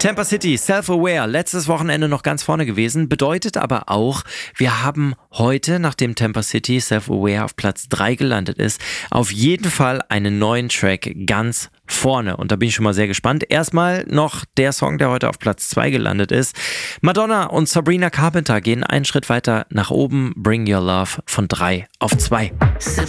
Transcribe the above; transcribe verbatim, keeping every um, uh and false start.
Tampa City, Self-Aware, letztes Wochenende noch ganz vorne gewesen, bedeutet aber auch, wir haben heute, nachdem Tampa City Self-Aware auf Platz drei gelandet ist, auf jeden Fall einen neuen Track ganz vorne. Und da bin ich schon mal sehr gespannt. Erstmal noch der Song, der heute auf Platz zwei gelandet ist. Madonna und Sabrina Carpenter gehen einen Schritt weiter nach oben. Bring Your Love von drei auf zwei.